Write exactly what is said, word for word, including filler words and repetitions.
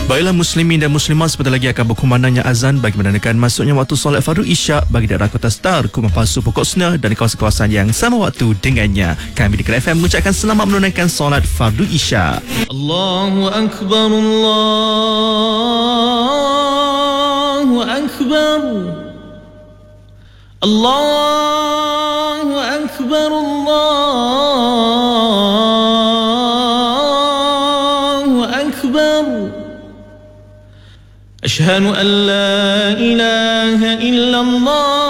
Baiklah muslimin dan muslimat, sebentar lagi akan berkumandangnya azan bagi menandakan masuknya waktu solat fardu isyak bagi daerah Kota Star, Kumang Palsu, Pokok Sena dan kawasan-kawasan yang sama waktu dengannya. Kami di Kera F M mengucapkan selamat menunaikan solat fardu isyak. Allahu Akbar, Allahu Akbar, Allahu Akbar, Allahu Akbar. Ashhadu an la ilaha illallah